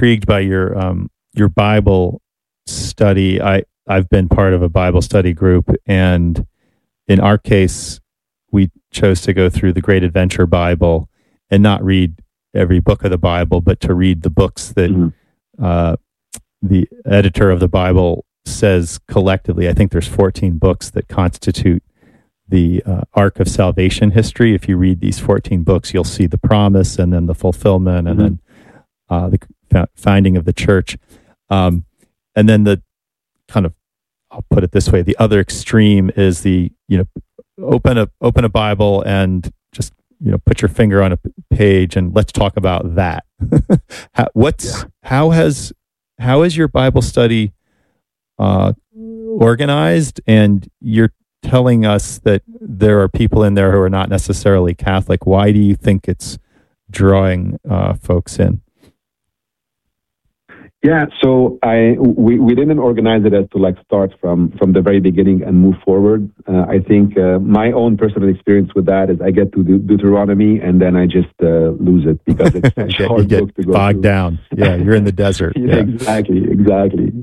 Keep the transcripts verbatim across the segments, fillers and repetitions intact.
intrigued by your um, your Bible study. I I've been part of a Bible study group, and in our case, we chose to go through the Great Adventure Bible and not read every book of the Bible, but to read the books that mm-hmm. uh, the editor of the Bible says collectively. I think there's fourteen books that constitute the uh, arc of salvation history. If you read these fourteen books, you'll see the promise and then the fulfillment and mm-hmm. then uh, the f- finding of the church. Um, and then the kind of, I'll put it this way, the other extreme is the, you know, open a, open a Bible and just, you know, put your finger on a page and let's talk about that. how, what's, yeah. how has, how is your Bible study uh, organized? And you're telling us that there are people in there who are not necessarily Catholic. Why do you think it's drawing uh, folks in? Yeah, so I we, we didn't organize it as to like start from, from the very beginning and move forward. Uh, I think uh, my own personal experience with that is I get to De- Deuteronomy and then I just uh, lose it because it's a you hard get book to go bogged through. down. Yeah, you're in the desert. yeah, yeah. Exactly, exactly.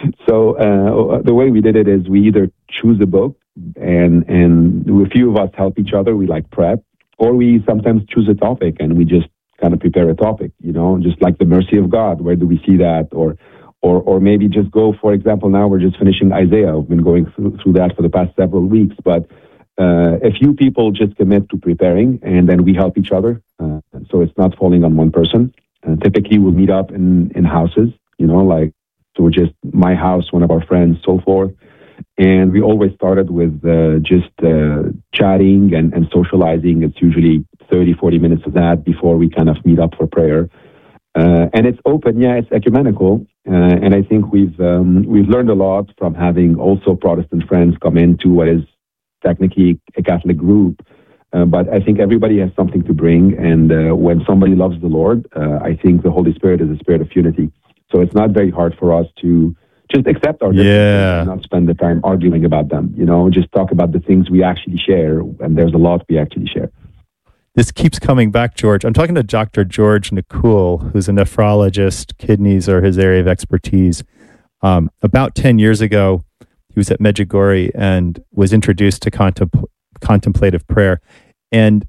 So uh, the way we did it is we either choose a book and and a few of us help each other. We like prep, or we sometimes choose a topic and we just kind of prepare a topic, you know, just like the mercy of God. Where do we see that? Or, or, or maybe just go, for example, now we're just finishing Isaiah. We've been going through, through that for the past several weeks, but uh, a few people just commit to preparing and then we help each other. Uh, so it's not falling on one person. Uh, typically we'll meet up in, in houses, you know, like, so we're just my house, one of our friends, so forth. And we always started with uh, just uh, chatting and, and socializing. It's usually thirty, forty minutes of that before we kind of meet up for prayer. Uh, and it's open, yeah, it's ecumenical. Uh, and I think we've um, we've learned a lot from having also Protestant friends come into what is technically a Catholic group. Uh, but I think everybody has something to bring. And uh, when somebody loves the Lord, uh, I think the Holy Spirit is a spirit of unity. So it's not very hard for us to just accept our differences yeah. and not spend the time arguing about them. You know, just talk about the things we actually share. And there's a lot we actually share. This keeps coming back, George. I'm talking to Doctor George Nakul, who's a nephrologist. Kidneys are his area of expertise. Um, about ten years ago, he was at Medjugorje and was introduced to contempl- contemplative prayer. And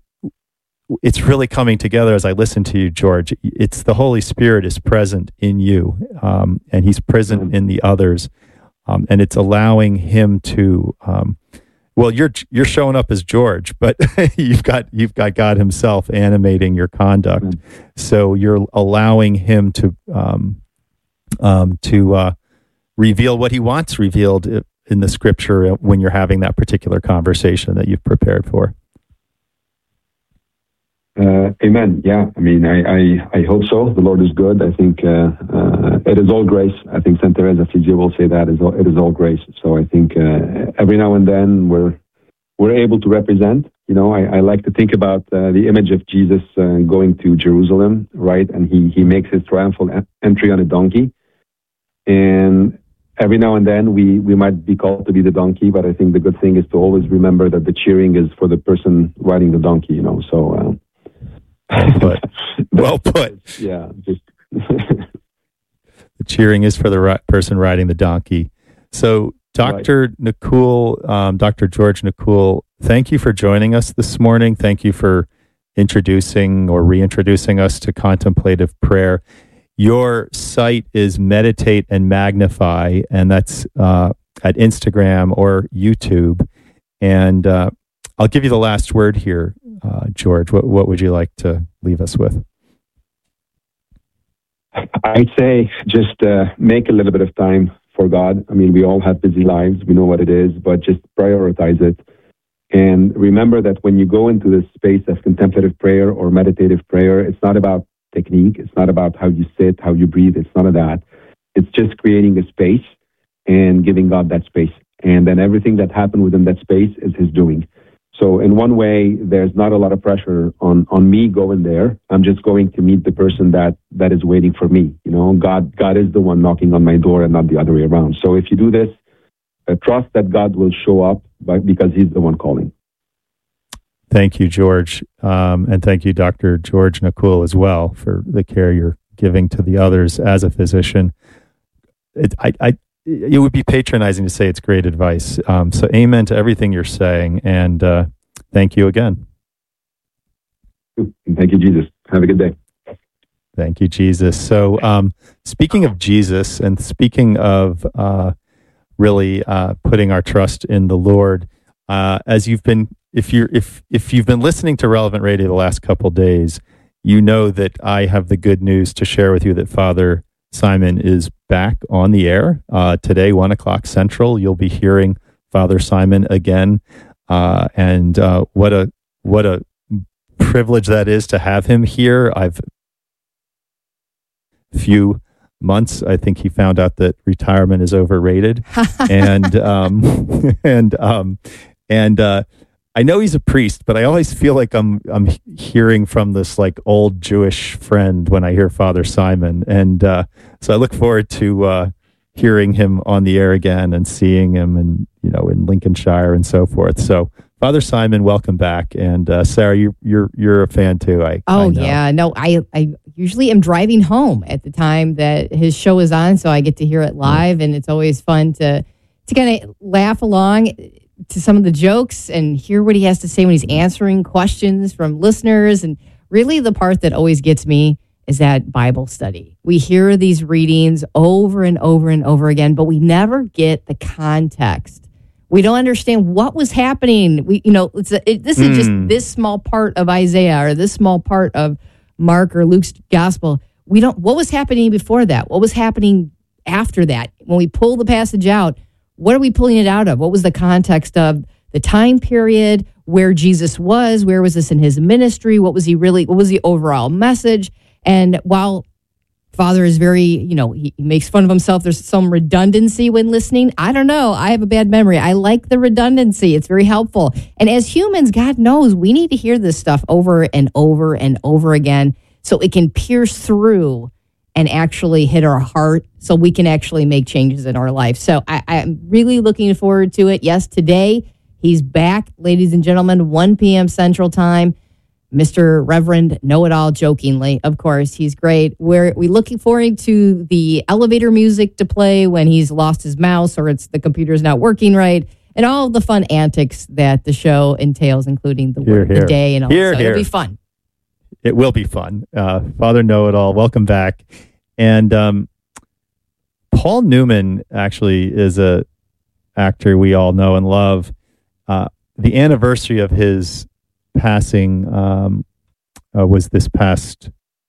it's really coming together as I listen to you, George. It's the Holy Spirit is present in you, um, and he's present in the others. Um, and it's allowing him to... Um, Well, you're you're showing up as George, but you've got you've got God Himself animating your conduct. Mm-hmm. So you're allowing Him to um, um, to uh, reveal what He wants revealed in the Scripture when you're having that particular conversation that you've prepared for. Uh, amen. Yeah, I mean, I, I, I hope so. The Lord is good. I think uh, uh, it is all grace. I think Saint Teresa of Lisieux will say that it is all grace. So I think uh, every now and then we're we're able to represent. You know, I, I like to think about uh, the image of Jesus uh, going to Jerusalem, right? And he he makes his triumphal entry on a donkey, and every now and then we we might be called to be the donkey. But I think the good thing is to always remember that the cheering is for the person riding the donkey. You know, so. Uh, Well put. Well put. Yeah. Just the cheering is for the right person riding the donkey. So, Doctor Right. Nakul, um, Doctor George Nakul, thank you for joining us this morning. Thank you for introducing or reintroducing us to contemplative prayer. Your site is Meditate and Magnify, and that's uh, at Instagram or YouTube. And uh, I'll give you the last word here. Uh, George, what, what would you like to leave us with? I'd say just uh, make a little bit of time for God. I mean, we all have busy lives. We know what it is, but just prioritize it. And remember that when you go into this space of contemplative prayer or meditative prayer, it's not about technique. It's not about how you sit, how you breathe. It's none of that. It's just creating a space and giving God that space. And then everything that happened within that space is His doing. So in one way, there's not a lot of pressure on, on me going there. I'm just going to meet the person that, that is waiting for me. You know, God, God is the one knocking on my door and not the other way around. So if you do this, uh, trust that God will show up by, because He's the one calling. Thank you, George. Um, and thank you, Doctor George Nakul, as well, for the care you're giving to the others as a physician. It, I, I, it would be patronizing to say it's great advice. Um, so amen to everything you're saying, and uh, thank you again. Thank you, Jesus. Have a good day. Thank you, Jesus. So um, speaking of Jesus, and speaking of uh, really uh, putting our trust in the Lord, uh, as you've been, if you're, if if you've been listening to Relevant Radio the last couple days, you know that I have the good news to share with you that Father Simon is back on the air uh, today, one o'clock Central. You'll be hearing Father Simon again, uh, and uh, what a what a privilege that is to have him here. I've few months, I think he found out that retirement is overrated, and um, and um, and uh, I know he's a priest, but I always feel like I'm I'm hearing from this like old Jewish friend when I hear Father Simon, and uh, so I look forward to uh, hearing him on the air again and seeing him, and you know, in Lincolnshire and so forth. So, Father Simon, welcome back, and uh, Sarah, you, you're you're a fan too. I oh I know. yeah, no, I I usually am driving home at the time that his show is on, so I get to hear it live, and it's always fun to to kind of laugh along to some of the jokes and hear what he has to say when he's answering questions from listeners. And really, the part that always gets me is that Bible study. We hear these readings over and over and over again, but we never get the context. We don't understand what was happening. We, you know, it's a, it, this is mm. just this small part of Isaiah or this small part of Mark or Luke's gospel. We don't, what was happening before that? What was happening after that? When we pull the passage out, what are we pulling it out of? What was the context of the time period, where Jesus was? Where was this in his ministry? What was he really, what was the overall message? And while Father is very, you know, he, he makes fun of himself, there's some redundancy when listening. I don't know. I have a bad memory. I like the redundancy. It's very helpful. And as humans, God knows we need to hear this stuff over and over and over again so it can pierce through and actually hit our heart so we can actually make changes in our life. So I, I'm really looking forward to it. Yes, today he's back, ladies and gentlemen, one p.m. Central Time. Mister Reverend Know-It-All, jokingly, of course, he's great. We're we looking forward to the elevator music to play when he's lost his mouse or it's the computer's not working right, and all the fun antics that the show entails, including the here, word here. the day and all. Here, so here. It'll be fun. It will be fun. Uh, Father Know-It-All, welcome back. And um, Paul Newman actually is a actor we all know and love. Uh, the anniversary of his passing um, uh, was this past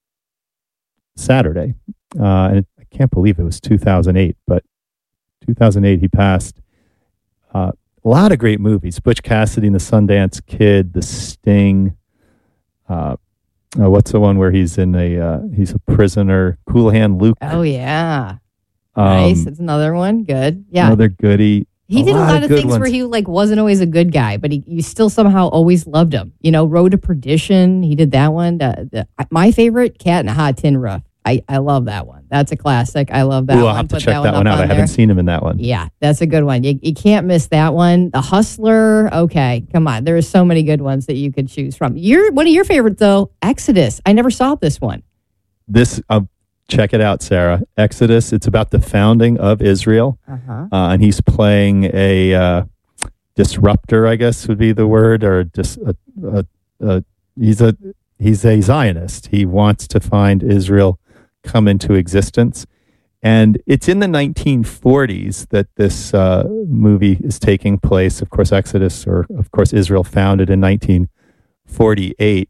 Saturday. Uh, and it, I can't believe it was two thousand eight, but two thousand eight he passed. Uh, a lot of great movies. Butch Cassidy and the Sundance Kid, The Sting. Uh, uh, what's the one where he's in a, uh, he's a prisoner? Cool Hand Luke. Oh, yeah. Um, nice. That's another one. Good. Yeah. Another goodie. He a did a lot of, good things ones. where he like wasn't always a good guy, but he you still somehow always loved him. You know, Road to Perdition. He did that one. The, the, my favorite, Cat in a Hot Tin Roof. I, I love that one. That's a classic. I love that Ooh, one. I'll have to Put check that one, one out. on I haven't there. seen him in that one. Yeah, that's a good one. You, you can't miss that one. The Hustler. Okay, come on. There are so many good ones that you could choose from. Your one of your favorites though, Exodus. I never saw this one. This. Uh, Check it out, Sarah. Exodus. It's about the founding of Israel, Uh-huh. uh, and he's playing a uh, disruptor, I guess would be the word, or just a, a, a, he's a he's a Zionist. He wants to find Israel come into existence, and it's in the nineteen forties that this uh, movie is taking place. Of course, Exodus, or of course, Israel founded in nineteen forty-eight.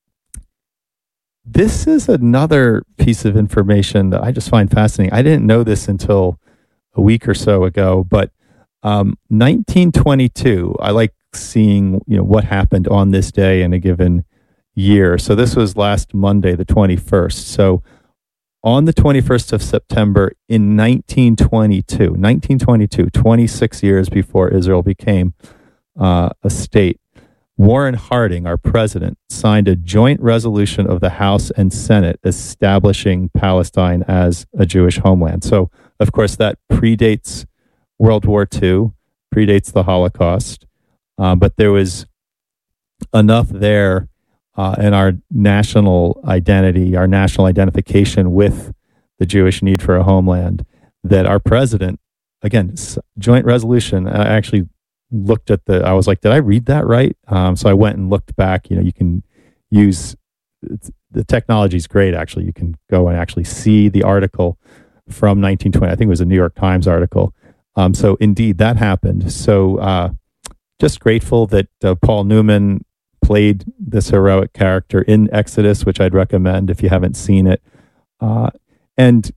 This is another piece of information that I just find fascinating. I didn't know this until a week or so ago, but um, nineteen twenty-two, I like seeing, you know, what happened on this day in a given year. So this was last Monday, the twenty-first. So on the twenty-first of September in nineteen twenty-two, nineteen twenty-two, twenty-six years before Israel became uh, a state, Warren Harding, our president, signed a joint resolution of the House and Senate establishing Palestine as a Jewish homeland. So, of course, that predates World War Two, predates the Holocaust, uh, but there was enough there uh, and our national identity, our national identification with the Jewish need for a homeland, that our president, again, joint resolution, I actually looked at the, I was like, did I read that right? Um, so I went and looked back. You know, you can use, the technology is great, actually. You can go and actually see the article from nineteen twenty. I think it was a New York Times article. Um, so indeed, that happened. So uh, just grateful that uh, Paul Newman played this heroic character in Exodus, which I'd recommend if you haven't seen it. Uh, and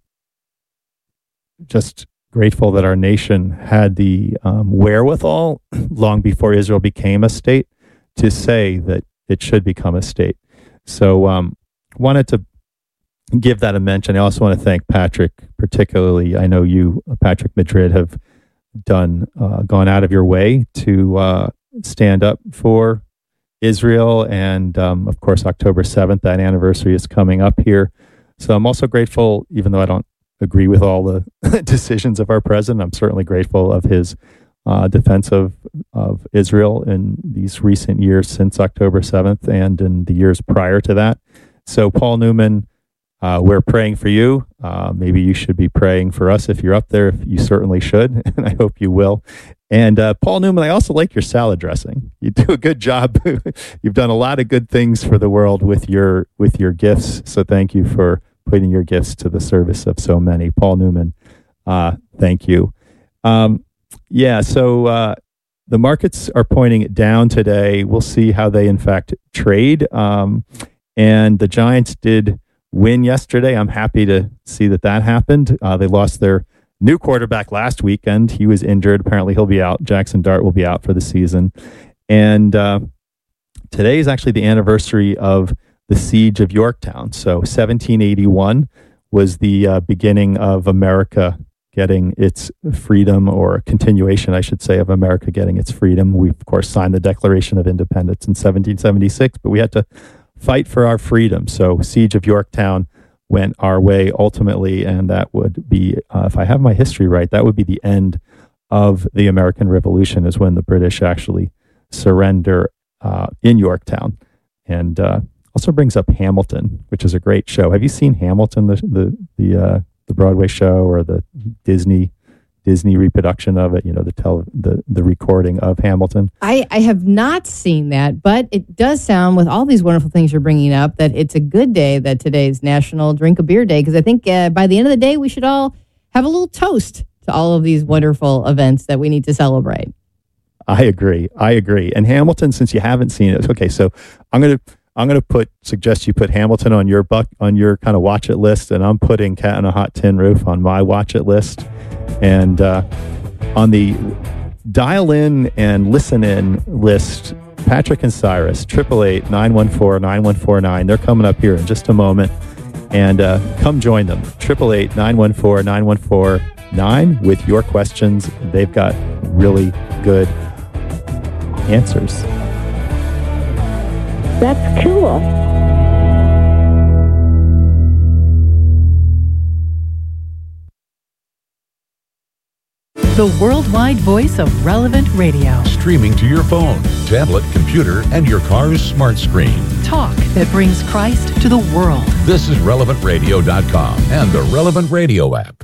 just grateful that our nation had the um, wherewithal, long before Israel became a state, to say that it should become a state. So um, wanted to give that a mention. I also want to thank Patrick, particularly. I know you, Patrick Madrid, have done uh, gone out of your way to uh, stand up for Israel, and um, of course, October seventh, that anniversary is coming up here. So I'm also grateful, even though I don't agree with all the decisions of our president, I'm certainly grateful of his uh, defense of, of Israel in these recent years since October seventh and in the years prior to that. So Paul Newman, uh, we're praying for you. Uh, maybe you should be praying for us if you're up there. You certainly should, and I hope you will. And uh, Paul Newman, I also like your salad dressing. You do a good job. You've done a lot of good things for the world with your with your gifts. So thank you for putting your gifts to the service of so many. Paul Newman, uh, thank you. Um, yeah, so uh, the markets are pointing it down today. We'll see how they, in fact, trade. Um, and the Giants did win yesterday. I'm happy to see that that happened. Uh, they lost their new quarterback last weekend. He was injured. Apparently, he'll be out. Jackson Dart will be out for the season. And uh, today is actually the anniversary of the Siege of Yorktown. So seventeen eighty-one was the uh, beginning of America getting its freedom, or a continuation, I should say, of America getting its freedom. We, of course, signed the Declaration of Independence in seventeen seventy-six, but we had to fight for our freedom. So Siege of Yorktown went our way ultimately, and that would be, uh, if I have my history right, that would be the end of the American Revolution, is when the British actually surrender uh, in Yorktown. And uh, also brings up Hamilton, which is a great show. Have you seen Hamilton, the the the, uh, the Broadway show, or the Disney Disney reproduction of it? You know, the tele, the the recording of Hamilton. I, I have not seen that, but it does sound, with all these wonderful things you're bringing up, that it's a good day that today's National Drink a Beer Day, because I think uh, by the end of the day, we should all have a little toast to all of these wonderful events that we need to celebrate. I agree. I agree. And Hamilton, since you haven't seen it, okay, so I'm going to I'm going to put suggest you put Hamilton on your buck on your kind of watch it list, and I'm putting Cat on a Hot Tin Roof on my watch it list. And uh, on the dial in and listen in list, Patrick and Cyrus, triple eight nine one four nine one four nine. They're coming up here in just a moment, and uh, come join them. triple eight nine one four nine one four nine with your questions. They've got really good answers. That's cool. The worldwide voice of Relevant Radio. Streaming to your phone, tablet, computer, and your car's smart screen. Talk that brings Christ to the world. This is relevant radio dot com and the Relevant Radio app.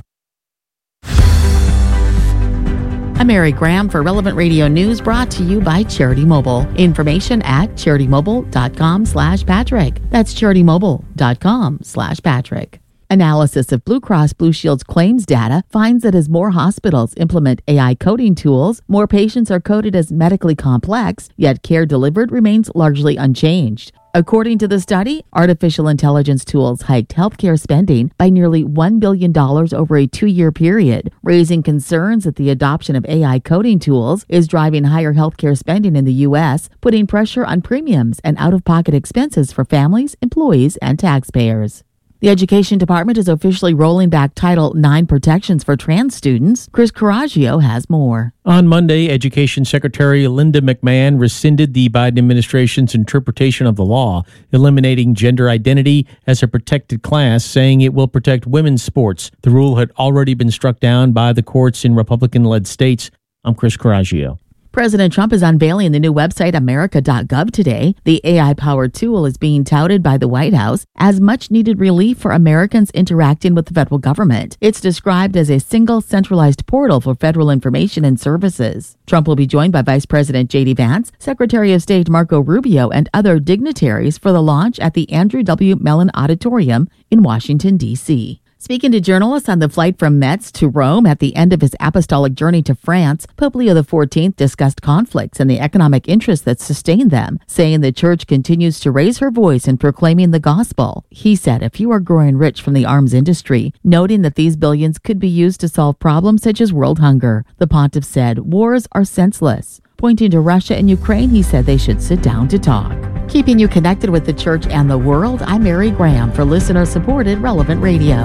I'm Mary Graham for Relevant Radio News, brought to you by Charity Mobile. Information at charity mobile dot com slash Patrick. That's charity mobile dot com slash Patrick. Analysis of Blue Cross Blue Shield's claims data finds that as more hospitals implement A I coding tools, more patients are coded as medically complex, yet care delivered remains largely unchanged. According to the study, artificial intelligence tools hiked healthcare spending by nearly one billion dollars over a two-year period, raising concerns that the adoption of A I coding tools is driving higher healthcare spending in the U S, putting pressure on premiums and out-of-pocket expenses for families, employees, and taxpayers. The Education Department is officially rolling back Title nine protections for trans students. Chris Coraggio has more. On Monday, Education Secretary Linda McMahon rescinded the Biden administration's interpretation of the law, eliminating gender identity as a protected class, saying it will protect women's sports. The rule had already been struck down by the courts in Republican-led states. I'm Chris Coraggio. President Trump is unveiling the new website America dot gov today. The A I-powered tool is being touted by the White House as much-needed relief for Americans interacting with the federal government. It's described as a single centralized portal for federal information and services. Trump will be joined by Vice President J D Vance, Secretary of State Marco Rubio, and other dignitaries for the launch at the Andrew W. Mellon Auditorium in Washington, D C Speaking to journalists on the flight from Metz to Rome at the end of his apostolic journey to France, Pope Leo the fourteenth discussed conflicts and the economic interests that sustain them, saying the church continues to raise her voice in proclaiming the gospel. He said a few are growing rich from the arms industry, noting that these billions could be used to solve problems such as world hunger. The pontiff said wars are senseless. Pointing to Russia and Ukraine, he said they should sit down to talk. Keeping you connected with the church and the world, I'm Mary Graham for listener-supported Relevant Radio.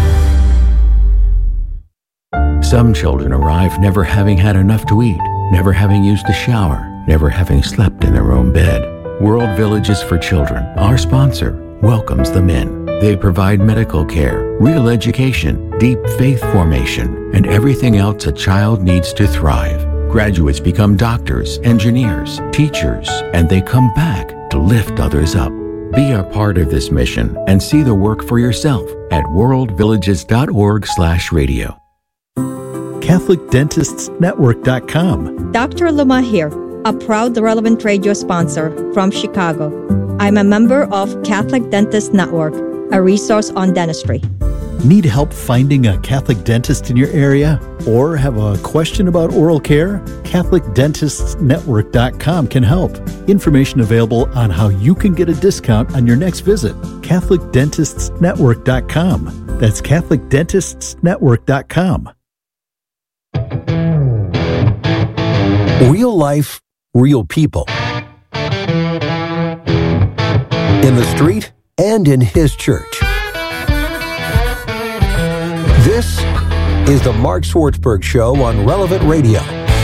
Some children arrive never having had enough to eat, never having used a shower, never having slept in their own bed. World Villages for Children, our sponsor, welcomes them in. They provide medical care, real education, deep faith formation, and everything else a child needs to thrive. Graduates become doctors, engineers, teachers, and they come back to lift others up. Be a part of this mission and see the work for yourself at worldvillages.org slash radio. Catholic Dentists Network dot com. Doctor Luma here, a proud Relevant Radio sponsor from Chicago. I'm a member of Catholic Dentists Network, a resource on dentistry. Need help finding a Catholic dentist in your area? Or have a question about oral care? Catholic Dentists Network dot com can help. Information available on how you can get a discount on your next visit. Catholic Dentists Network dot com. That's Catholic Dentists Network dot com. Real life, real people. In the street and in his church. This is the Mark Swartzberg Show on Relevant Radio.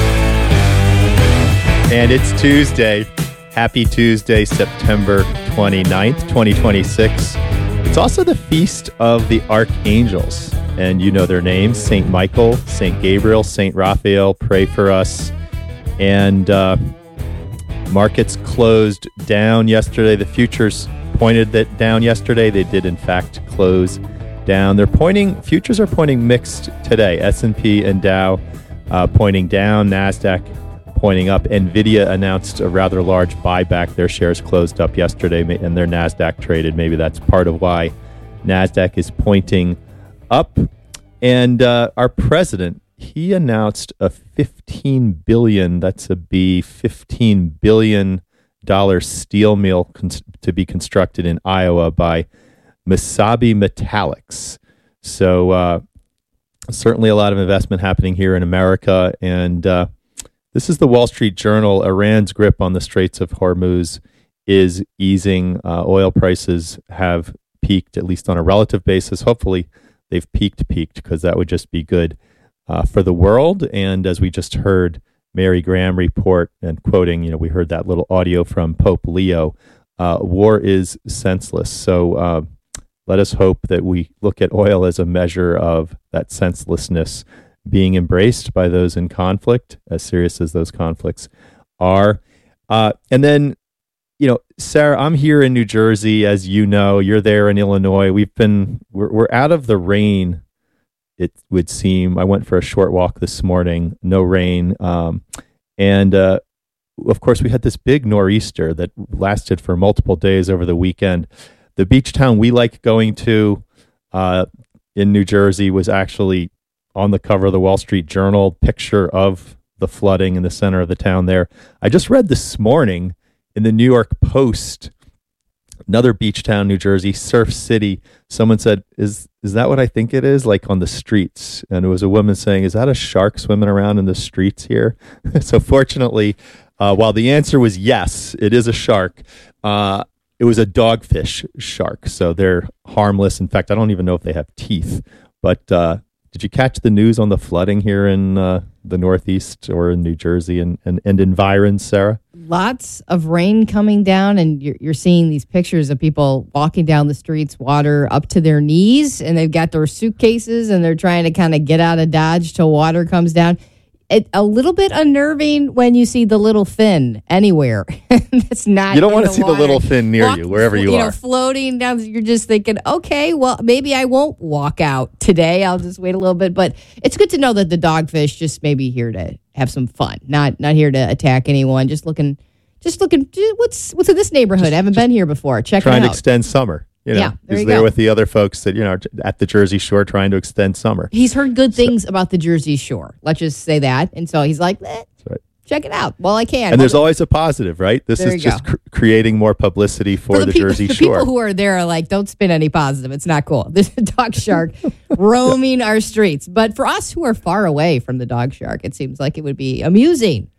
And it's Tuesday. Happy Tuesday, September twenty-ninth, twenty twenty-six. It's also the Feast of the Archangels. And you know their names, Saint Michael, Saint Gabriel, Saint Raphael. Pray for us. And uh, markets closed down yesterday. The futures pointed that down yesterday. They did, in fact, close down. They're pointing, futures are pointing mixed today. S and P and Dow uh, pointing down, NASDAQ pointing up. NVIDIA announced a rather large buyback. Their shares closed up yesterday and their NASDAQ traded. Maybe that's part of why NASDAQ is pointing up. And uh, our president, he announced a fifteen billion dollars, that's a B, fifteen billion dollars steel mill cons- to be constructed in Iowa by Mesabi Metallics. So uh, certainly a lot of investment happening here in America. And uh, this is the Wall Street Journal. Iran's grip on the Straits of Hormuz is easing. Uh, oil prices have peaked, at least on a relative basis. Hopefully they've peaked, peaked, because that would just be good uh, for the world. And as we just heard Mary Graham report, and quoting, you know, we heard that little audio from Pope Leo, uh, war is senseless. So uh, let us hope that we look at oil as a measure of that senselessness being embraced by those in conflict, as serious as those conflicts are. Uh, and then, you know, Sarah, I'm here in New Jersey, as you know. You're there in Illinois. We've been, we're, we're out of the rain, it would seem. I went for a short walk this morning, no rain. Um, and, uh, of course, we had this big nor'easter that lasted for multiple days over the weekend. The beach town we like going to uh, in New Jersey was actually on the cover of the Wall Street Journal, picture of the flooding in the center of the town there. I just read this morning in the New York Post, another beach town, New Jersey, Surf City. Someone said, is is that what I think it is? Like on the streets. And it was a woman saying, is that a shark swimming around in the streets here? So fortunately, uh, while the answer was yes, it is a shark, uh, it was a dogfish shark. So they're harmless. In fact, I don't even know if they have teeth. But uh, did you catch the news on the flooding here in uh, the Northeast or in New Jersey and, and, and environs, Sarah? Lots of rain coming down, and you're, you're seeing these pictures of people walking down the streets, water up to their knees, and they've got their suitcases, and they're trying to kind of get out of Dodge till water comes down. it, a little bit unnerving when you see the little fin anywhere. It's not. You don't want to the see water. the little fin near Walk, you, wherever you, you are. know, floating down. You're just thinking, okay, well, maybe I won't walk out today. I'll just wait a little bit. But it's good to know that the dogfish just may be here to have some fun, not not here to attack anyone. Just looking, just looking. What's what's in this neighborhood? Just, I haven't been here before. Check it out. Trying to extend summer. You know, yeah, there he's you there go. with the other folks that, you know, at the Jersey Shore trying to extend summer. He's heard good things so, about the Jersey Shore. Let's just say that. And so he's like, eh, right. check it out. Well, I can. And there's always a positive, right? This there is just cr- creating more publicity for, for the, the people, Jersey the Shore. The people who are there are like, don't spin any positive. It's not cool. There's a dog shark roaming our streets. But for us who are far away from the dog shark, it seems like it would be amusing.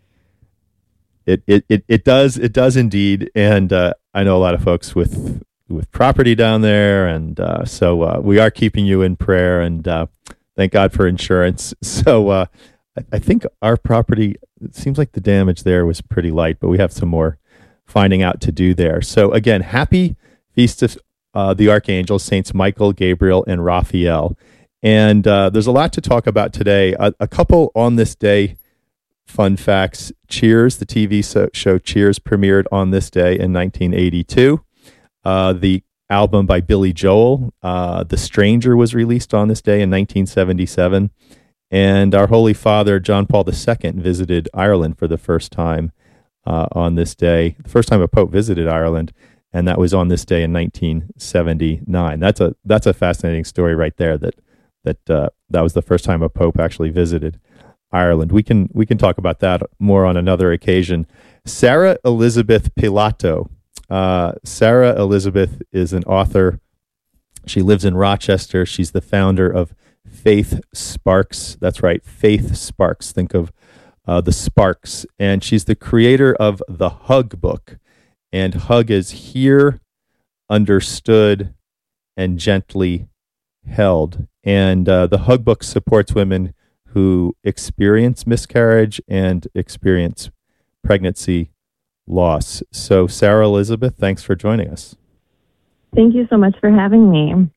It it it, it does it does indeed. And uh, I know a lot of folks with with property down there, and uh, so uh, we are keeping you in prayer, and uh, thank God for insurance. So uh, I, I think our property, it seems like the damage there was pretty light, but we have some more finding out to do there. So again, happy Feast of uh, the Archangels, Saints Michael, Gabriel, and Raphael. And uh, there's a lot to talk about today. A, a couple on this day fun facts. Cheers, the T V so- show Cheers premiered on this day in nineteen eighty-two. Uh, the album by Billy Joel, uh, The Stranger, was released on this day in nineteen seventy-seven. And our Holy Father, John Paul the Second, visited Ireland for the first time uh, on this day. The first time a Pope visited Ireland, and that was on this day in nineteen seventy-nine. That's a that's a fascinating story right there, that that uh, that was the first time a Pope actually visited Ireland. We can we can talk about that more on another occasion. Sarah Elizabeth Pilato. Uh, Sarah Elizabeth is an author. She lives in Rochester. She's the founder of Faith Sparks. That's right, Faith Sparks. Think of uh, the Sparks. And she's the creator of the Hug book. And Hug is Hear, Understood, and Gently Held. And uh, the Hug book supports women who experience miscarriage and experience pregnancy loss. So, Sarah Elizabeth, thanks for joining us. Thank you so much for having me.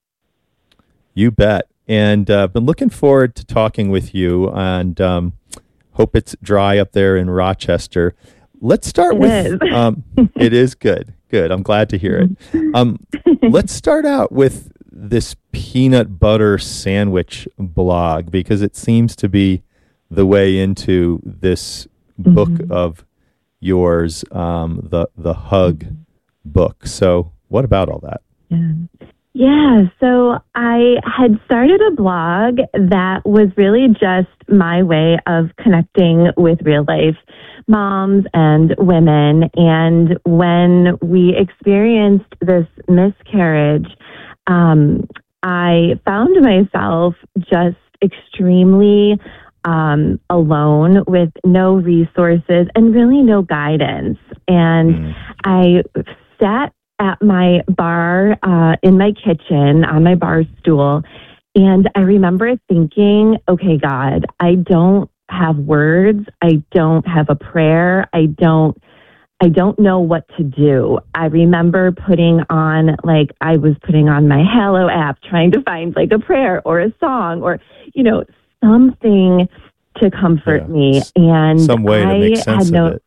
You bet. And I've uh, been looking forward to talking with you, and um, hope it's dry up there in Rochester. Let's start it with... Is. um, it is good. Good. I'm glad to hear it. Um, let's start out with this peanut butter sandwich blog, because it seems to be the way into this mm-hmm. book of yours, um, the the Hug book. So what about all that? Yeah. yeah, so I had started a blog that was really just my way of connecting with real life moms and women. And when we experienced this miscarriage, um, I found myself just extremely Um, alone with no resources and really no guidance. And mm. I sat at my bar uh, in my kitchen on my bar stool, and I remember thinking, okay, God, I don't have words. I don't have a prayer. I don't I don't know what to do. I remember putting on, like, I was putting on my Hallow app, trying to find like a prayer or a song or, you know, something to comfort yeah. me, and some way I to make sense had no, of it.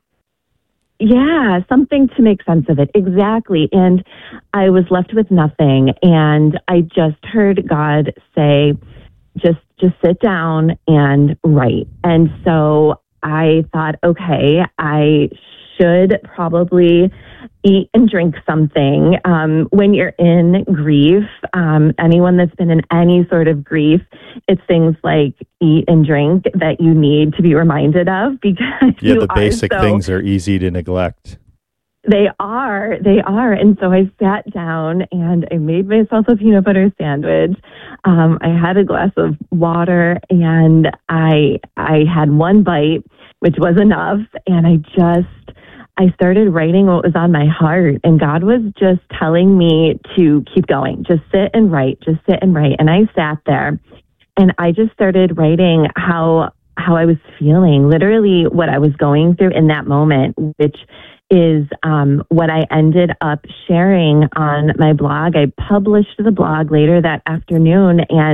Yeah, something to make sense of it. Exactly. And I was left with nothing, and I just heard God say, just just sit down and write. And so I thought, okay, I should probably eat and drink something. Um, when you're in grief, um, anyone that's been in any sort of grief, it's things like eat and drink that you need to be reminded of, because yeah, you the basic so, things are easy to neglect. They are, they are. And so I sat down and I made myself a peanut butter sandwich. Um, I had a glass of water, and I I had one bite, which was enough. And I just, I started writing what was on my heart, and God was just telling me to keep going, just sit and write, just sit and write. And I sat there and I just started writing how, how I was feeling, literally what I was going through in that moment, which is um, what I ended up sharing on my blog. I published the blog later that afternoon, and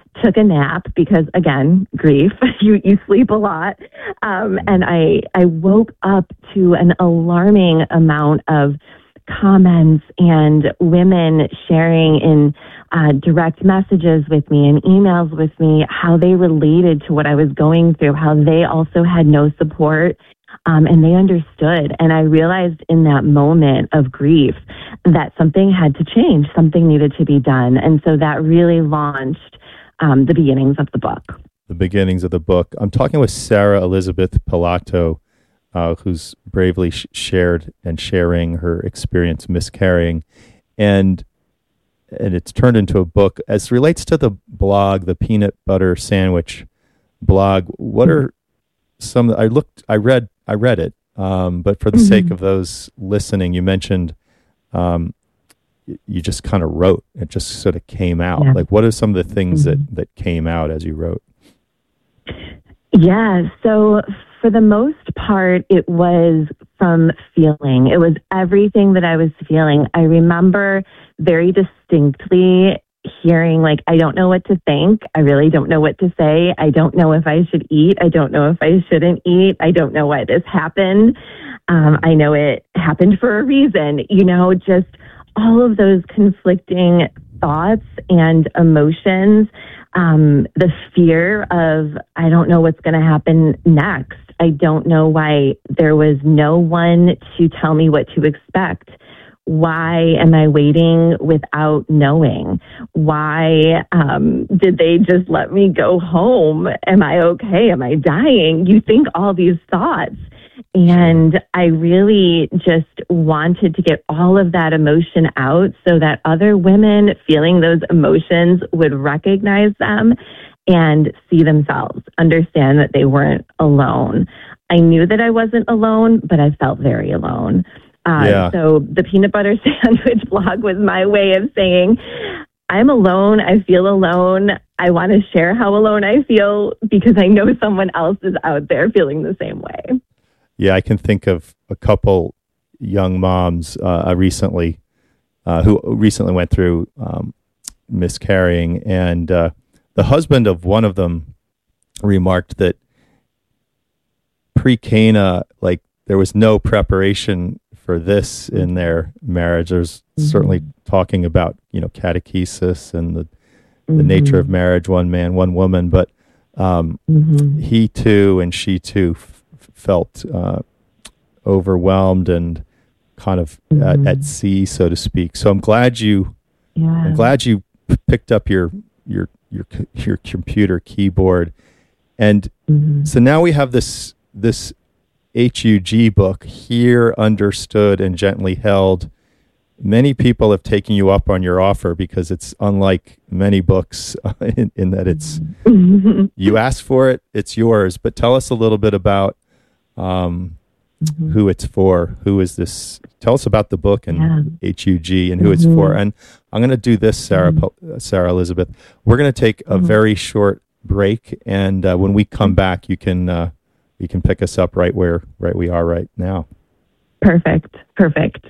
took a nap because, again, grief, you, you sleep a lot. Um, and I, I woke up to an alarming amount of comments and women sharing in uh, direct messages with me and emails with me how they related to what I was going through, how they also had no support. Um, and they understood. And I realized in that moment of grief that something had to change, something needed to be done. And so that really launched um, the beginnings of the book. The beginnings of the book. I'm talking with Sarah Elizabeth Pilato, uh, who's bravely sh- shared and sharing her experience miscarrying. And and it's turned into a book. As it relates to the blog, the Peanut Butter Sandwich blog, what are some, I looked, I read, I read it, um, but for the mm-hmm. sake of those listening, you mentioned um, you just kind of wrote. It just sort of came out. Yeah. Like, what are some of the things mm-hmm. that, that came out as you wrote? Yeah, so for the most part, it was from feeling. It was everything that I was feeling. I remember very distinctly hearing, like, I don't know what to think. I really don't know what to say. I don't know if I should eat. I don't know if I shouldn't eat. I don't know why this happened. Um, I know it happened for a reason. You know, just all of those conflicting thoughts and emotions. Um, the fear of, I don't know what's going to happen next. I don't know why there was no one to tell me what to expect. Why am I waiting without knowing? Why um, did they just let me go home? Am I okay? Am I dying? You think all these thoughts. And I really just wanted to get all of that emotion out so that other women feeling those emotions would recognize them and see themselves, understand that they weren't alone. I knew that I wasn't alone, but I felt very alone. Uh, yeah. So the Peanut Butter Sandwich blog was my way of saying, I'm alone. I feel alone. I want to share how alone I feel because I know someone else is out there feeling the same way. Yeah, I can think of a couple young moms uh, recently uh, who recently went through um, miscarrying, and uh, the husband of one of them remarked that pre-Cana, like, there was no preparation for this in their marriage. There's mm-hmm. certainly talking about, you know, catechesis and the the mm-hmm. nature of marriage, one man, one woman, but um, mm-hmm. he too and she too f- felt uh, overwhelmed and kind of mm-hmm. at, at sea, so to speak. So I'm glad you, yeah. I'm glad you picked up your your your your computer keyboard, and mm-hmm. so now we have this this H U G book, Here, Understood, and Gently Held. Many people have taken you up on your offer because it's unlike many books in, in that it's mm-hmm. you asked for it, it's yours. But tell us a little bit about um, mm-hmm. who it's for. Who is this? Tell us about the book and yeah. H U G and who mm-hmm. it's for. And I'm going to do this, Sarah, mm-hmm. Sarah Elizabeth. We're going to take a mm-hmm. very short break, and uh, when we come back, you can uh, you can pick us up right where right we are right now. Perfect. Perfect.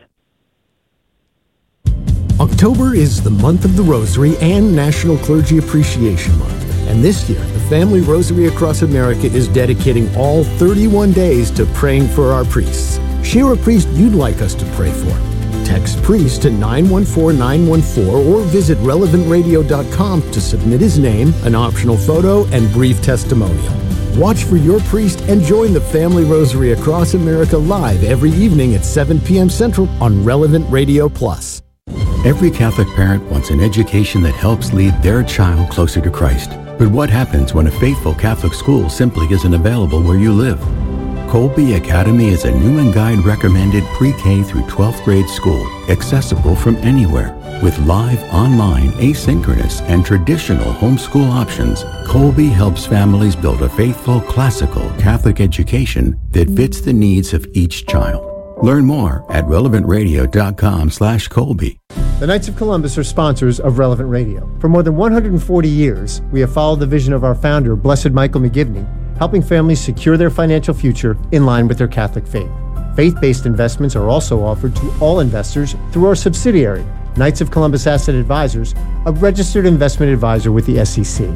October is the month of the Rosary and National Clergy Appreciation Month. And this year, the Family Rosary Across America is dedicating all thirty-one days to praying for our priests. Share a priest you'd like us to pray for. Text priest to nine one four nine one four or visit relevant radio dot com to submit his name, an optional photo, and brief testimonial. Watch for your priest and join the Family Rosary Across America live every evening at seven p.m. Central on Relevant Radio Plus. Every Catholic parent wants an education that helps lead their child closer to Christ. But what happens when a faithful Catholic school simply isn't available where you live? Colby Academy is a new and guide recommended pre-K through twelfth grade school, accessible from anywhere. With live, online, asynchronous, and traditional homeschool options, Colby helps families build a faithful, classical Catholic education that fits the needs of each child. Learn more at relevant radio dot com slash Colby. The Knights of Columbus are sponsors of Relevant Radio. For more than one hundred forty years, we have followed the vision of our founder, Blessed Michael McGivney, helping families secure their financial future in line with their Catholic faith. Faith-based investments are also offered to all investors through our subsidiary, Knights of Columbus Asset Advisors, a registered investment advisor with the S E C.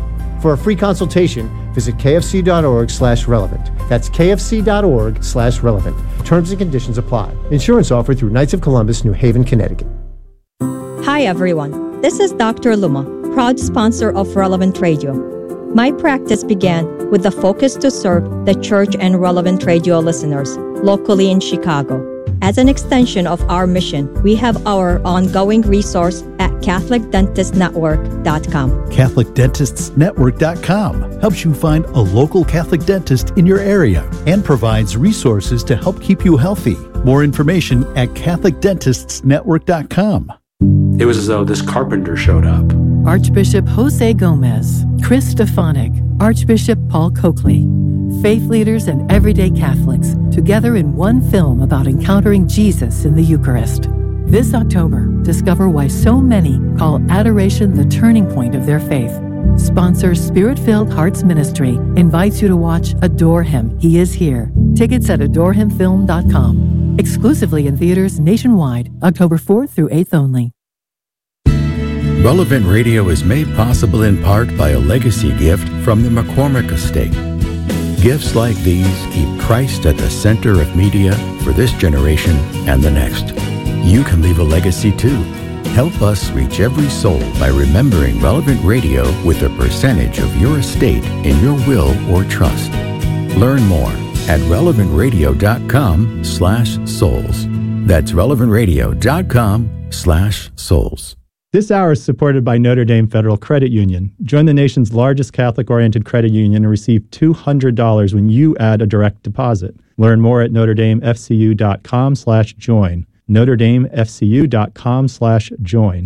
For a free consultation, visit kfc.org slash relevant. That's kfc.org slash relevant. Terms and conditions apply. Insurance offered through Knights of Columbus, New Haven, Connecticut. Hi, everyone. This is Doctor Luma, proud sponsor of Relevant Radio. My practice began with the focus to serve the church and Relevant Radio listeners locally in Chicago. As an extension of our mission, we have our ongoing resource at catholic dentist network dot com. catholic dentists network dot com helps you find a local Catholic dentist in your area and provides resources to help keep you healthy. More information at catholic dentists network dot com. It was as though this carpenter showed up. Archbishop Jose Gomez, Chris Stefanik, Archbishop Paul Coakley. Faith leaders and everyday Catholics together in one film about encountering Jesus in the Eucharist. This October, discover why so many call adoration the turning point of their faith. Sponsor Spirit-Filled Hearts Ministry invites you to watch Adore Him, He Is Here. Tickets at adore him film dot com. Exclusively in theaters nationwide, October fourth through eighth only. Relevant Radio is made possible in part by a legacy gift from the McCormick Estate. Gifts like these keep Christ at the center of media for this generation and the next. You can leave a legacy too. Help us reach every soul by remembering Relevant Radio with a percentage of your estate in your will or trust. Learn more at relevant radio dot com slash souls. That's relevant radio dot com slash souls. This hour is supported by Notre Dame Federal Credit Union. Join the nation's largest Catholic-oriented credit union and receive two hundred dollars when you add a direct deposit. Learn more at notre dame f c u dot com slash join. notre dame f c u dot com slash join.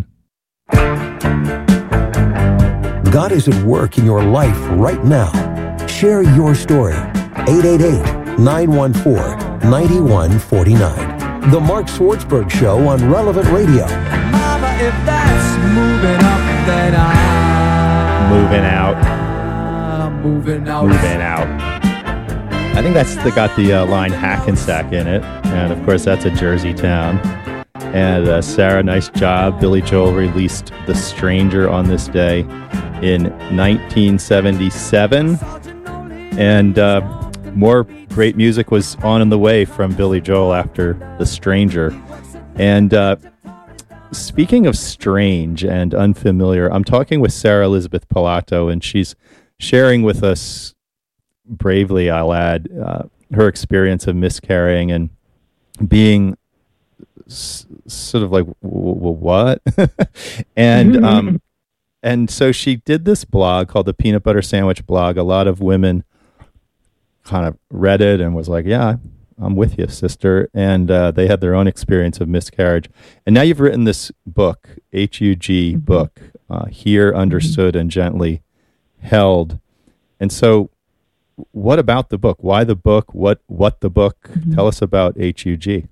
God is at work in your life right now. Share your story. eight eight eight, nine one four, nine one four nine. The Mark Swartzberg Show on Relevant Radio. Mama, if that's moving up, then I'm Moving out. I'm moving out. Moving out. I think that's the, got the uh, line Hackensack in it. And of course, that's a Jersey town. And uh, Sarah, nice job. Billy Joel released The Stranger on this day in nineteen seventy-seven. And uh, more great music was on in the way from Billy Joel after The Stranger. And uh, speaking of strange and unfamiliar, I'm talking with Sarah Elizabeth Pilato, and she's sharing with us, bravely I'll add, uh, her experience of miscarrying and being s- sort of like, w- w- what? and um, and so she did this blog called the Peanut Butter Sandwich Blog. A lot of women kind of read it and was like, yeah, I'm with you, sister. And uh, they had their own experience of miscarriage. And now you've written this book, H U G mm-hmm. book, uh, Here, Understood, mm-hmm. and Gently Held. And so what about the book? Why the book? What what the book? Mm-hmm. Tell us about H U G.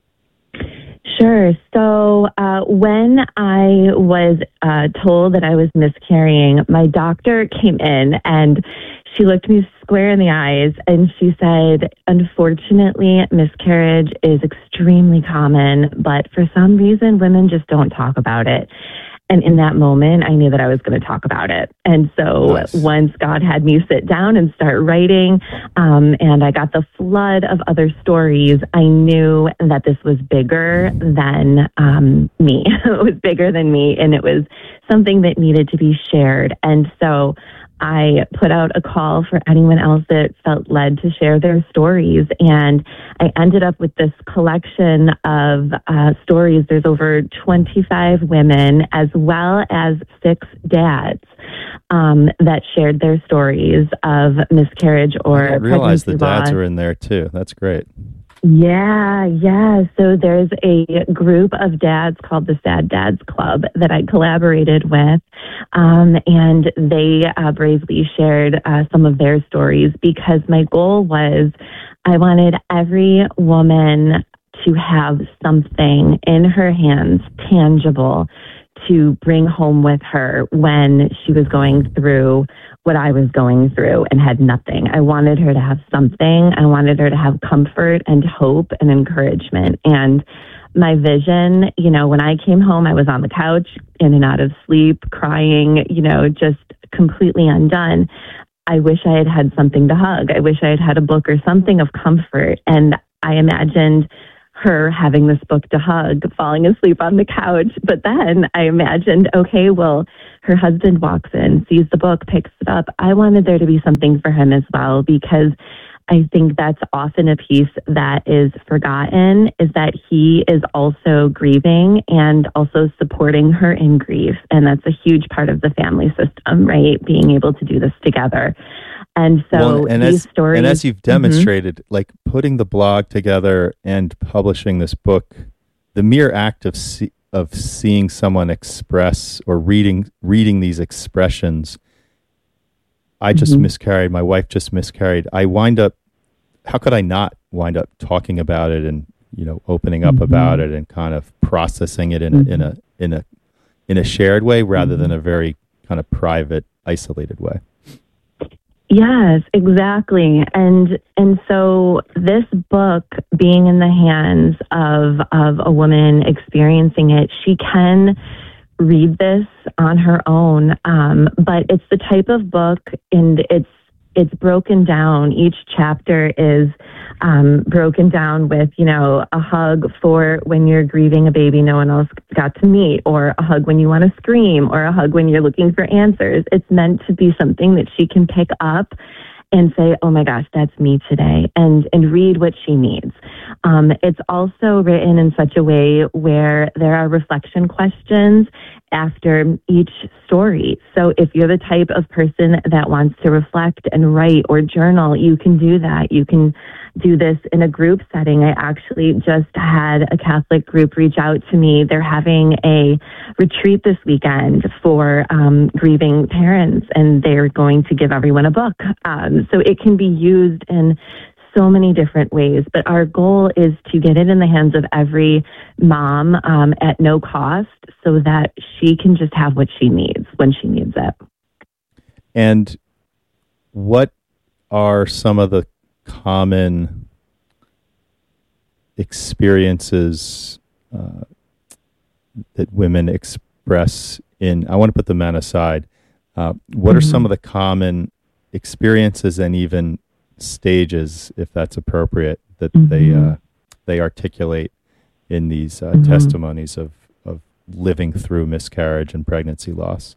Sure. So uh, when I was uh, told that I was miscarrying, my doctor came in and she looked me square in the eyes and she said, unfortunately, miscarriage is extremely common, but for some reason, women just don't talk about it. And in that moment, I knew that I was going to talk about it. And so nice. Once God had me sit down and start writing, um, and I got the flood of other stories, I knew that this was bigger than um, me. It was bigger than me, and it was something that needed to be shared. And so I put out a call for anyone else that felt led to share their stories. And I ended up with this collection of uh, stories. There's over twenty-five women as well as six dads um, that shared their stories of miscarriage or I didn't realize the dads loss. Are in there too. That's great. Yeah, yeah. So there's a group of dads called the Sad Dads Club that I collaborated with, um, and they uh, bravely shared uh, some of their stories because my goal was I wanted every woman to have something in her hands, tangible, to bring home with her when she was going through what I was going through and had nothing. I wanted her to have something. I wanted her to have comfort and hope and encouragement. And my vision, you know, when I came home, I was on the couch, in and out of sleep, crying, you know, just completely undone. I wish I had had something to hug. I wish I had had a book or something of comfort. And I imagined her having this book to hug, falling asleep on the couch. But then I imagined, okay, well, her husband walks in, sees the book, picks it up. I wanted there to be something for him as well, because I think that's often a piece that is forgotten, is that he is also grieving and also supporting her in grief. And that's a huge part of the family system, right? Being able to do this together. And so well, and these as, stories... And as you've demonstrated, mm-hmm. like putting the blog together and publishing this book, the mere act of see, of seeing someone express or reading reading these expressions, I just mm-hmm. miscarried, my wife just miscarried, I wind up, how could I not wind up talking about it and, you know, opening up mm-hmm. about it and kind of processing it in mm-hmm. a, in a in a in a shared way rather mm-hmm. than a very kind of private, isolated way. Yes, exactly. And and so this book being in the hands of of a woman experiencing it, she can read this on her own. Um, but it's the type of book, and it's it's broken down. Each chapter is um, broken down with, you know, a hug for when you're grieving a baby no one else got to meet, or a hug when you want to scream, or a hug when you're looking for answers. It's meant to be something that she can pick up and say, oh my gosh, that's me today, and, and read what she needs. Um, it's also written in such a way where there are reflection questions after each story. So if you're the type of person that wants to reflect and write or journal, you can do that. You can do this in a group setting. I actually just had a Catholic group reach out to me. They're having a retreat this weekend for um, grieving parents, and they're going to give everyone a book. Um, so it can be used in so many different ways, but our goal is to get it in the hands of every mom um, at no cost, so that she can just have what she needs when she needs it. And what are some of the common experiences uh, that women express in, I want to put the men aside, uh, what mm-hmm. are some of the common experiences and even stages, if that's appropriate, that mm-hmm. they uh, they articulate in these uh, mm-hmm. testimonies of, of living through miscarriage and pregnancy loss?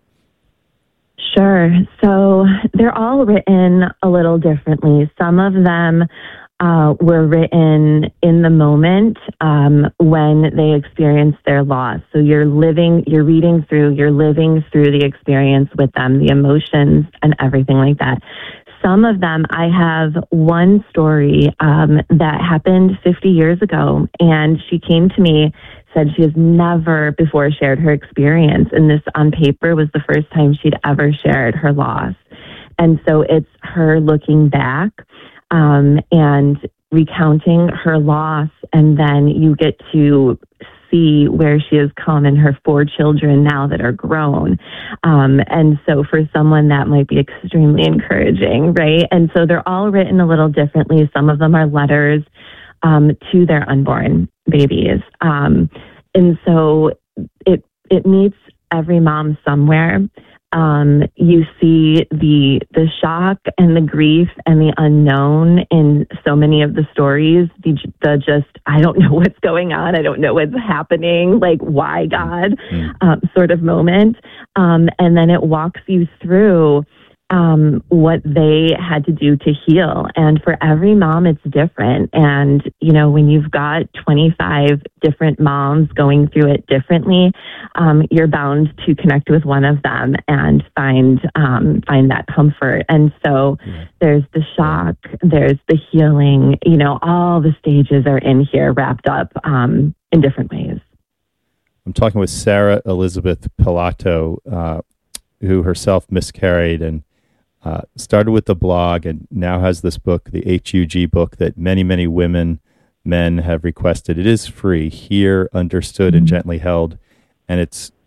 Sure. So they're all written a little differently. Some of them uh, were written in the moment um, when they experienced their loss. So you're living, you're reading through, you're living through the experience with them, the emotions and everything like that. Some of them, I have one story um, that happened fifty years ago, and she came to me, said she has never before shared her experience, and this on paper was the first time she'd ever shared her loss. And so it's her looking back um, and recounting her loss, and then you get to see where she has come and her four children now that are grown. Um, and so for someone that might be extremely encouraging, right? And so they're all written a little differently. Some of them are letters um, to their unborn babies. Um, and so it it meets every mom somewhere. Um, you see the the shock and the grief and the unknown in so many of the stories. The, the just, I don't know what's going on. I don't know what's happening. Like, why, God? Mm-hmm. um, sort of moment. Um, and then it walks you through um, what they had to do to heal. And for every mom, it's different. And, you know, when you've got twenty-five different moms going through it differently, um, you're bound to connect with one of them and find, um, find that comfort. And so yeah. there's the shock, there's the healing, you know, all the stages are in here wrapped up um, in different ways. I'm talking with Sarah Elizabeth Pilato, uh, who herself miscarried and Uh, started with the blog and now has this book, the H U G book, that many, many women, men have requested. It is free, Here, Understood, mm-hmm. and Gently Held. And it's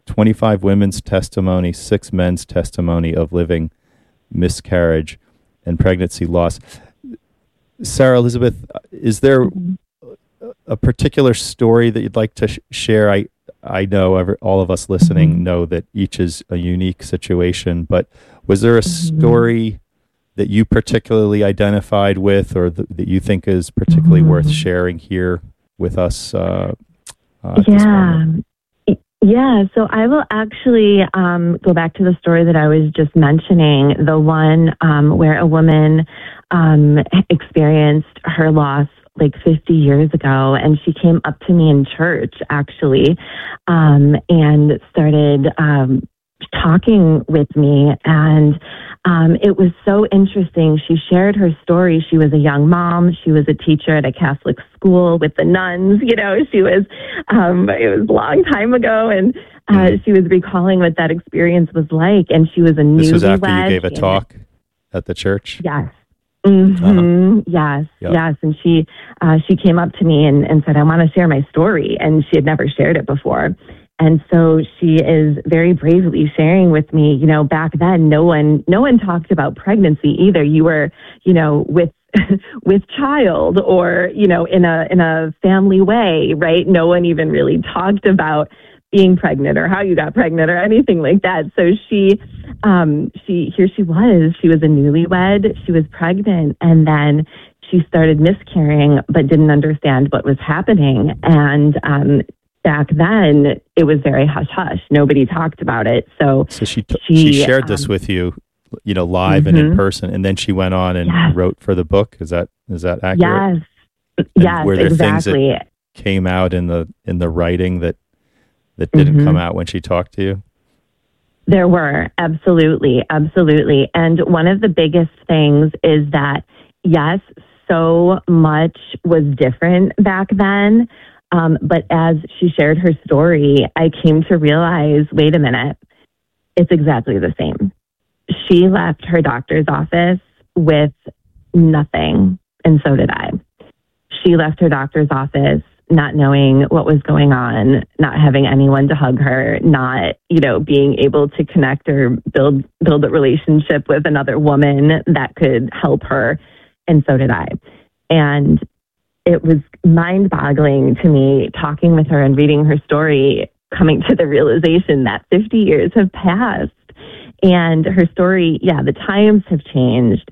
twenty-five women's testimony, six men's testimony of living miscarriage and pregnancy loss. Sarah Elizabeth, is there a particular story that you'd like to sh- share? I I know every, all of us listening mm-hmm. know that each is a unique situation, but was there a mm-hmm. story that you particularly identified with, or th- that you think is particularly mm-hmm. worth sharing here with us? Uh, uh, yeah. Yeah, so I will actually um, go back to the story that I was just mentioning, the one um, where a woman um, experienced her loss like fifty years ago, and she came up to me in church, actually, um, and started um, talking with me, and um, it was so interesting. She shared her story. She was a young mom. She was a teacher at a Catholic school with the nuns. You know, she was, um, it was a long time ago, and uh, she was recalling what that experience was like, and she was a newlywed. This was after you gave a talk at the church? Yes. Mm-hmm. Uh-huh. Yes, yep. yes. And she uh, she came up to me and, and said, I want to share my story. And she had never shared it before. And so she is very bravely sharing with me, you know, back then, no one no one talked about pregnancy either. You were, you know, with with child or, you know, in a in a family way, right? No one even really talked about being pregnant or how you got pregnant or anything like that. So she, um, she, here she was, she was a newlywed, she was pregnant, and then she started miscarrying, but didn't understand what was happening. And, um, back then it was very hush hush. Nobody talked about it. So, so she, t- she, she shared um, this with you, you know, live mm-hmm. and in person, and then she went on and yes. wrote for the book. Is that, is that accurate? Yes. And yes, were there exactly. things that came out in the, in the writing that, that didn't mm-hmm. come out when she talked to you? There were, absolutely, absolutely. And one of the biggest things is that, yes, so much was different back then. Um, but as she shared her story, I came to realize, wait a minute, it's exactly the same. She left her doctor's office with nothing, and so did I. She left her doctor's office not knowing what was going on, not having anyone to hug her, not, you know, being able to connect or build build a relationship with another woman that could help her. And so did I. And it was mind-boggling to me talking with her and reading her story, coming to the realization that fifty years have passed. And her story, yeah, the times have changed,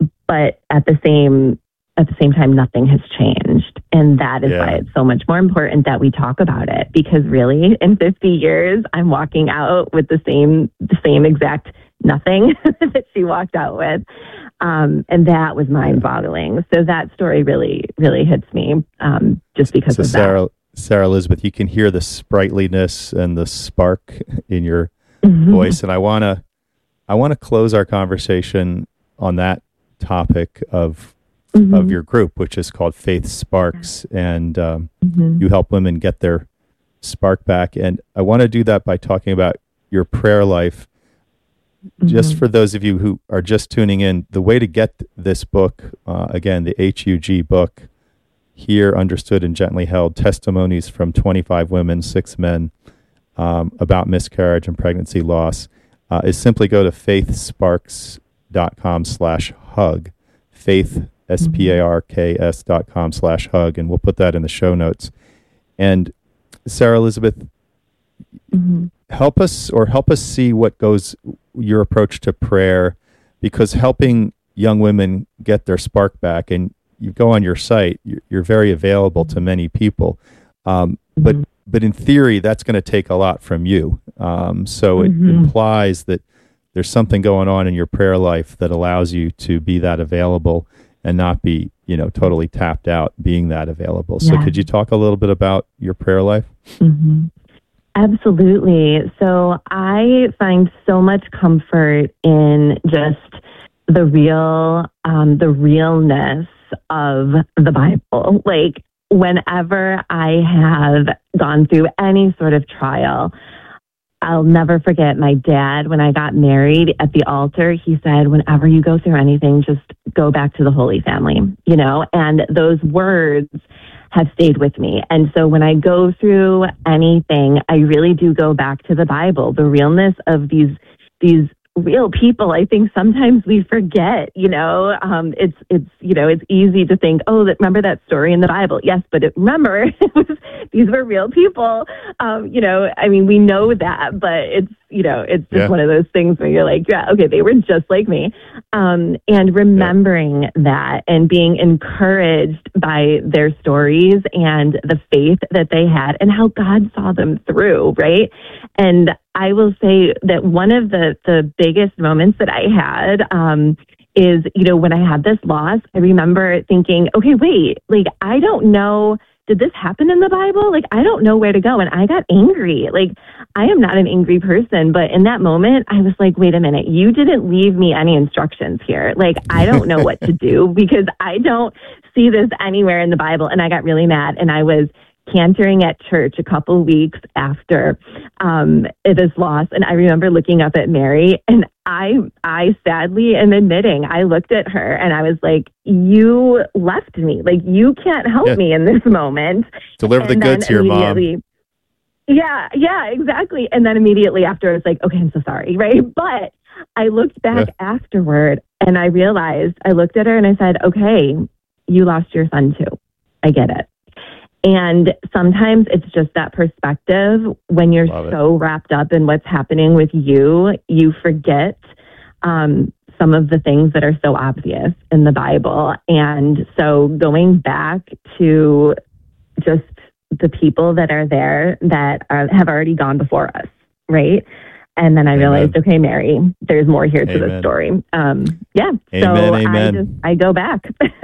but at the same At the same time, nothing has changed. And that is yeah. why it's so much more important that we talk about it. Because really, in fifty years, I'm walking out with the same the same exact nothing that she walked out with. Um, and that was mind-boggling. So that story really, really hits me um, just because so of Sarah, that. Sarah Elizabeth, you can hear the sprightliness and the spark in your mm-hmm. voice. And I want to I want to close our conversation on that topic of Mm-hmm. of your group, which is called Faith Sparks, and um, mm-hmm. you help women get their spark back. And I want to do that by talking about your prayer life. Mm-hmm. Just for those of you who are just tuning in, the way to get this book, uh, again, the H U G book, Here Understood and Gently Held, Testimonies from twenty-five Women, six Men, um, about miscarriage and pregnancy loss, uh, is simply go to faithsparks.com slash hug. Faith S P A R K S dot com slash hug, and we'll put that in the show notes. And Sarah Elizabeth, mm-hmm. help us or help us see what goes your approach to prayer, because helping young women get their spark back, and you go on your site, you're, you're very available to many people, um, mm-hmm. but but in theory, that's going to take a lot from you. Um, so mm-hmm. it implies that there's something going on in your prayer life that allows you to be that available and not be, you know, totally tapped out being that available. So yeah. could you talk a little bit about your prayer life? Mm-hmm. Absolutely. So I find so much comfort in just the real, um, the realness of the Bible. Like whenever I have gone through any sort of trial, I'll never forget my dad, when I got married at the altar, he said, whenever you go through anything, just go back to the Holy Family, you know, and those words have stayed with me. And so when I go through anything, I really do go back to the Bible, the realness of these these real people. I think sometimes we forget, you know, um, it's, it's, you know, it's easy to think, oh, that, remember that story in the Bible? Yes, but it, remember, it was, these were real people. Um, you know, I mean, we know that, but it's, you know, it's just Yeah. one of those things where you're like, yeah, okay, they were just like me. Um, and remembering yeah. that and being encouraged by their stories and the faith that they had and how God saw them through, right? And I will say that one of the, the biggest moments that I had um, is, you know, when I had this loss, I remember thinking, okay, wait, like, I don't know, did this happen in the Bible? Like, I don't know where to go. And I got angry. Like, I am not an angry person, but in that moment, I was like, wait a minute, you didn't leave me any instructions here. Like, I don't know what to do because I don't see this anywhere in the Bible. And I got really mad, and I was cantering at church a couple weeks after um, this loss. And I remember looking up at Mary, and I, I sadly am admitting, I looked at her and I was like, you left me. Like, you can't help yeah. me in this moment. Deliver the and goods here, Mom. Yeah, yeah, exactly. And then immediately after, I was like, okay, I'm so sorry, right? But I looked back yeah. afterward, and I realized, I looked at her and I said, okay, you lost your son too. I get it. And sometimes it's just that perspective when you're so wrapped up in what's happening with you, you forget um, some of the things that are so obvious in the Bible. And so going back to just the people that are there that are, have already gone before us, right? And then I amen. realized, okay, Mary, there's more here to amen. the story. Um, yeah. Amen, so amen. I just, I go back.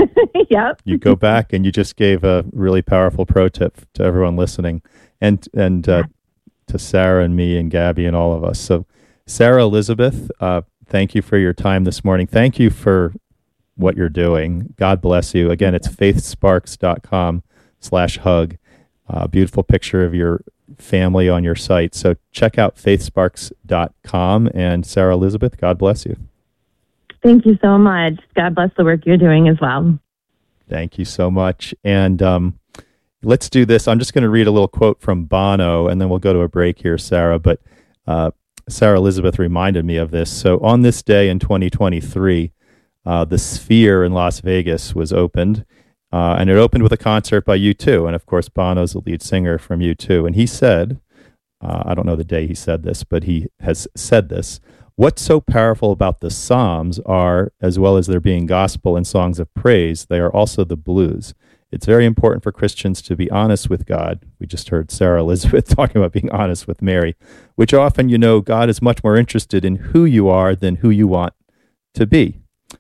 Yep. You go back, and you just gave a really powerful pro tip to everyone listening, and and uh, to Sarah and me and Gabby and all of us. So, Sarah Elizabeth, uh, thank you for your time this morning. Thank you for what you're doing. God bless you. Again, it's faithsparks.com slash hug. Uh, beautiful picture of your family on your site. So check out faithsparks dot com. And Sarah Elizabeth, God bless you. Thank you so much. God bless the work you're doing as well. Thank you so much. And um, let's do this. I'm just going to read a little quote from Bono, and then we'll go to a break here, Sarah. But uh, Sarah Elizabeth reminded me of this. So on this day in twenty twenty-three, uh, the Sphere in Las Vegas was opened. Uh, and it opened with a concert by U two. And of course, Bono's the lead singer from U two. And he said, uh, I don't know the day he said this, but he has said this. What's so powerful about the Psalms are, as well as there being gospel and songs of praise, they are also the blues. It's very important for Christians to be honest with God. We just heard Sarah Elizabeth talking about being honest with Mary, which often, you know, God is much more interested in who you are than who you want to be.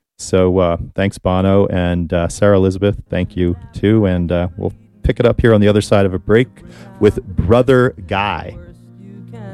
So uh, thanks, Bono, and uh, Sarah Elizabeth, thank you too. And uh, we'll pick it up here on the other side of a break with Brother Guy.